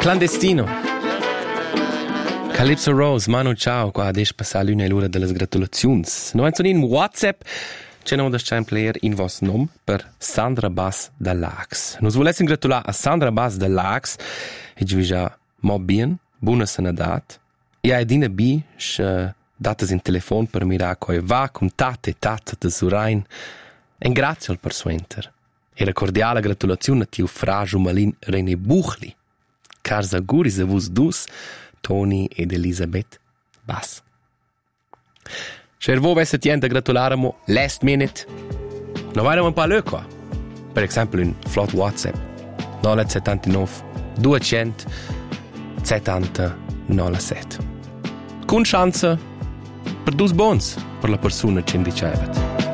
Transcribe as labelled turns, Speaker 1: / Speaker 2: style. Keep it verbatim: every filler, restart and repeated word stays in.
Speaker 1: Clandestino. Calypso Rose, Manu ciao, qua adesso passa l'una e l'ora delle gratulazioni. Noi sono in WhatsApp, c'è non da player in vostro nome per Sandra Bass da Lax. Nos volessimo gratulare a Sandra Bass da Lax e ci già mo bien, buona sanadat. E a Edina B, che datas in telefono per mirare come va con tate e tata da Surain. E grazie al persuenter. E la cordiale gratulazione a tio Fragio Malin René Buchli. Cars auguris a vos dus, Toni ed Elisabeth Bass. Se voi avesse tiente a gratularemo last minute, non vai un po' lì qua. Per esempio un flot WhatsApp nove sette nove due zero zero settanta nove sette. Con chance per dus bons per la persona che indiceva.